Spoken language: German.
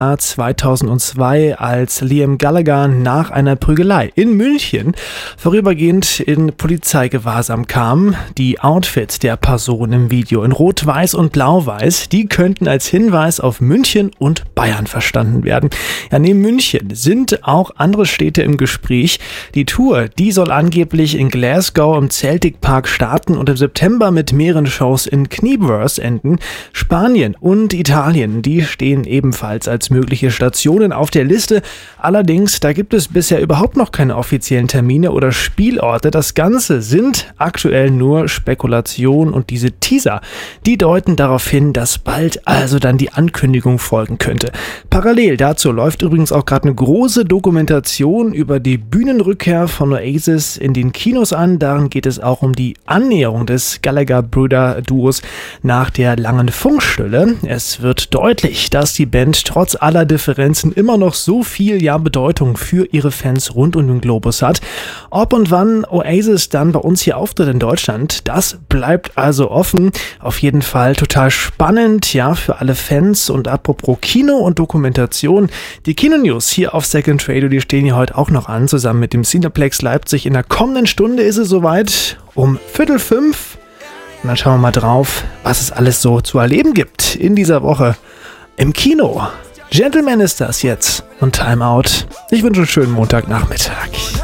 2002, als Liam Gallagher nach einer Prügelei in München vorübergehend in Polizeigewahrsam kam. Die Outfits der Person im Video in Rot-Weiß und Blau-Weiß, die könnten als Hinweis auf München und Bayern verstanden werden. Ja, neben München sind auch andere Städte im Gespräch. Die Tour, die soll angeblich in Glasgow im Celtic Park starten und im September mit mehreren Shows in Knieworth enden. Spanien und Italien, die stehen ebenfalls als mögliche Stationen auf der Liste. Allerdings, da gibt es bisher überhaupt noch keine offiziellen Termine oder Spielorte. Das Ganze sind aktuell nur Spekulationen und diese Teaser, die deuten darauf hin, dass bald also dann die Ankündigung folgen könnte. Parallel dazu läuft übrigens auch gerade eine große Dokumentation über die Bühnenrückkehr von Oasis in den Kinos an. Darin geht es auch um die Annäherung des Gallagher-Brüder-Duos nach der langen Funkstille. Es wird deutlich, dass die Band trotz aller Differenzen immer noch so viel Bedeutung für ihre Fans rund um den Globus hat. Ob und wann Oasis dann bei uns hier auftritt in Deutschland, das bleibt also offen. Auf jeden Fall total spannend, ja, für alle Fans. Und apropos Kino und Dokumentation, die Kino-News hier auf Second Radio, die stehen ja heute auch noch an, zusammen mit dem Cineplex Leipzig. In der kommenden Stunde ist es soweit, um 4:45. Und dann schauen wir mal drauf, was es alles so zu erleben gibt in dieser Woche im Kino. Gentleman ist das jetzt und Time Out. Ich wünsche einen schönen Montagnachmittag.